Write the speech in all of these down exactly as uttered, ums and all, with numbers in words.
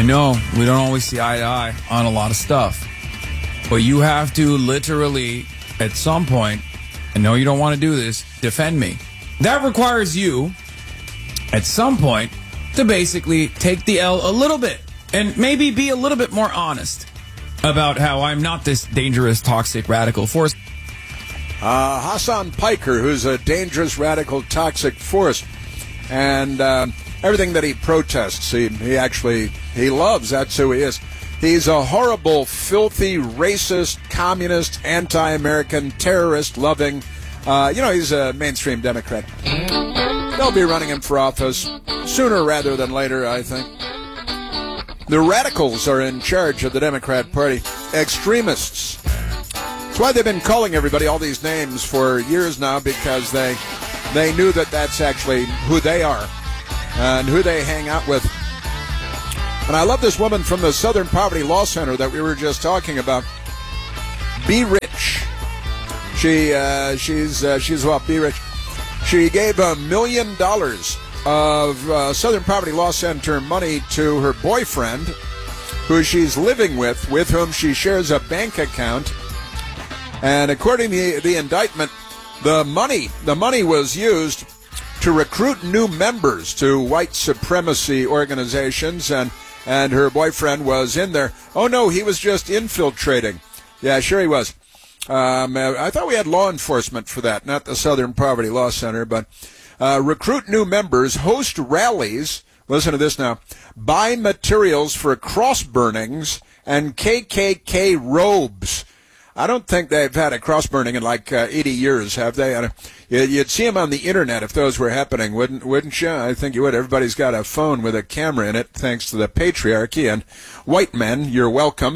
know we don't always see eye to eye on a lot of stuff, but you have to literally, at some point, I know you don't want to do this, defend me. That requires you, at some point, to basically take the L a little bit and maybe be a little bit more honest about how I'm not this dangerous, toxic, radical force. Uh, Hassan Piker, who's a dangerous, radical, toxic force, and uh, everything that he protests, he, he actually, he loves. That's who he is. He's a horrible, filthy, racist, communist, anti-American, terrorist-loving, uh, you know, he's a mainstream Democrat. They'll be running him for office sooner rather than later, I think. The radicals are in charge of the Democrat Party. Extremists. That's why they've been calling everybody all these names for years now, because they they knew that that's actually who they are and who they hang out with. And I love this woman from the Southern Poverty Law Center that we were just talking about. Be Rich. She uh, she's uh, she's well, Be Rich. She gave a million dollars of uh, Southern Poverty Law Center money to her boyfriend, who she's living with, with whom she shares a bank account. And according to the, the indictment, the money the money was used to recruit new members to white supremacy organizations, and, and her boyfriend was in there. Oh, no, he was just infiltrating. Yeah, sure he was. Um, I thought we had law enforcement for that, not the Southern Poverty Law Center, but uh, recruit new members, host rallies, listen to this now, buy materials for cross burnings and K K K robes. I don't think they've had a cross burning in like uh, eighty years, have they? You'd see them on the internet if those were happening, wouldn't wouldn't you? I think you would. Everybody's got a phone with a camera in it, thanks to the patriarchy. And white men, you're welcome.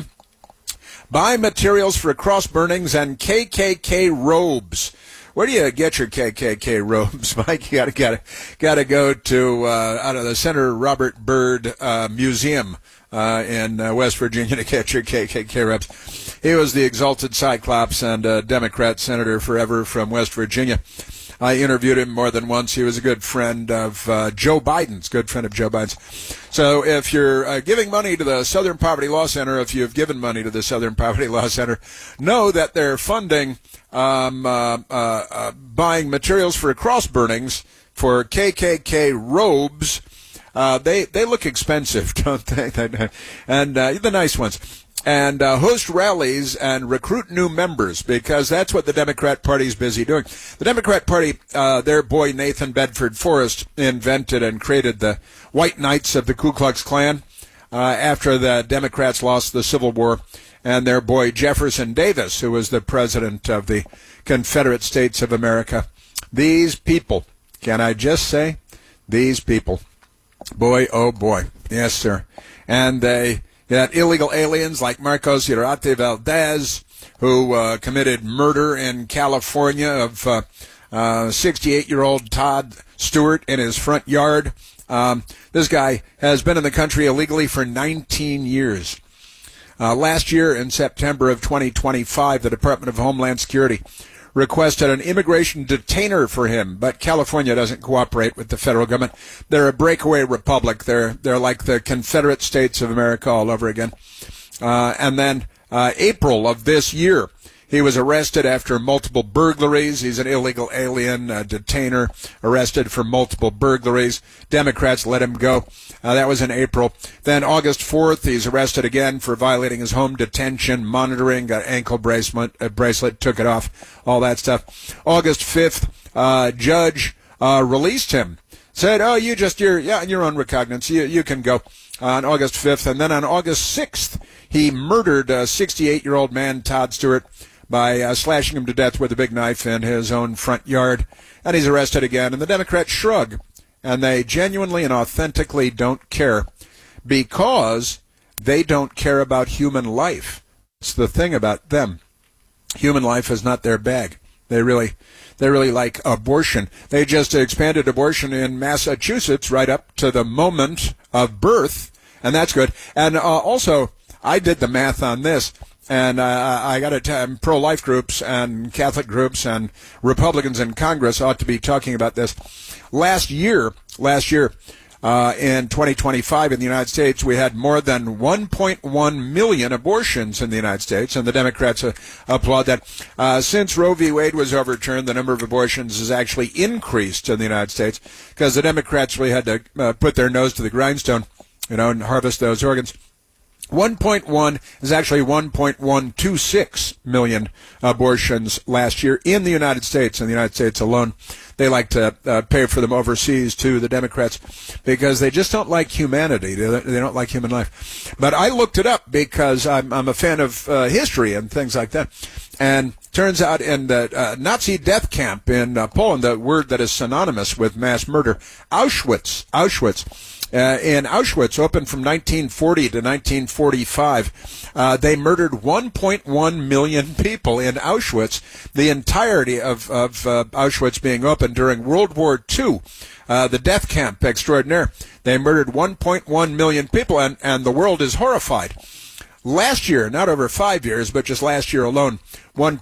Buy materials for cross burnings and K K K robes. Where do you get your K K K robes, Mike? You gotta gotta gotta go to uh, out of the Senator Robert Byrd uh, Museum uh, in uh, West Virginia to get your K K K robes. He was the exalted Cyclops and a Democrat senator forever from West Virginia. I interviewed him more than once. He was a good friend of uh, Joe Biden's, good friend of Joe Biden's. So if you're uh, giving money to the Southern Poverty Law Center, if you've given money to the Southern Poverty Law Center, know that they're funding um, uh, uh, uh, buying materials for cross burnings for K K K robes. Uh, they, they look expensive, don't they? And uh, the nice ones. And uh, host rallies and recruit new members, because that's what the Democrat Party is busy doing. The Democrat Party, uh, their boy Nathan Bedford Forrest invented and created the White Knights of the Ku Klux Klan uh, after the Democrats lost the Civil War, and their boy Jefferson Davis, who was the president of the Confederate States of America. These people, can I just say, these people, boy, oh boy, yes, sir. And they... You had illegal aliens like Marcos Urate Valdez, who uh, committed murder in California of uh, uh, sixty-eight-year-old Todd Stewart in his front yard. Um, this guy has been in the country illegally for nineteen years. Uh, last year, in September of twenty twenty-five, the Department of Homeland Security requested an immigration detainer for him, but California doesn't cooperate with the federal government. They're a breakaway republic. They're they're like the Confederate States of America all over again. Uh, and then uh, April of this year, he was arrested after multiple burglaries. He's an illegal alien, a detainer, arrested for multiple burglaries. Democrats let him go. Uh, that was in April. Then August fourth, he's arrested again for violating his home detention monitoring, got ankle bracelet, uh, bracelet, took it off, all that stuff. August fifth, uh, judge uh, released him. Said, oh, you just, you're, yeah, you're on recognizance. You, you can go. Uh, on August fifth. And then on August sixth, he murdered a sixty-eight-year-old man, Todd Stewart, by uh, slashing him to death with a big knife in his own front yard. And he's arrested again. And the Democrats shrug. And they genuinely and authentically don't care, because they don't care about human life. It's the thing about them. Human life is not their bag. They really, they really like abortion. They just expanded abortion in Massachusetts right up to the moment of birth, and that's good. And uh, also, I did the math on this. And uh, I got to tell you, pro-life groups and Catholic groups and Republicans in Congress ought to be talking about this. Last year, last year, Uh, in twenty twenty-five in the United States, we had more than one point one million abortions in the United States, and the Democrats uh, applaud that. Uh, since Roe v. Wade was overturned, the number of abortions has actually increased in the United States because the Democrats really had to uh, put their nose to the grindstone, you know, and harvest those organs. one point one is actually one point one two six million abortions last year in the United States, in the United States alone. They like to uh, pay for them overseas, too, the Democrats, because they just don't like humanity. They, they don't like human life. But I looked it up because I'm, I'm a fan of uh, history and things like that. And turns out in the uh, Nazi death camp in uh, Poland, the word that is synonymous with mass murder, Auschwitz, Auschwitz, Uh, in Auschwitz, open from nineteen forty to nineteen forty-five, uh, they murdered one point one million people in Auschwitz, the entirety of, of uh, Auschwitz being open during World War Two, uh, the death camp extraordinaire. They murdered one point one million people, and, and the world is horrified. Last year, not over five years, but just last year alone, one